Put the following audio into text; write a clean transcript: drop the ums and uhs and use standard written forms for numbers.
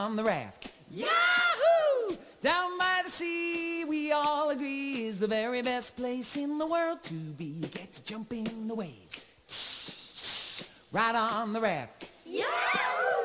on the raft. Yahoo! Down by the sea, we all agree, is the very best place in the world to be. Get to jump in the waves, right on the raft. Yeah!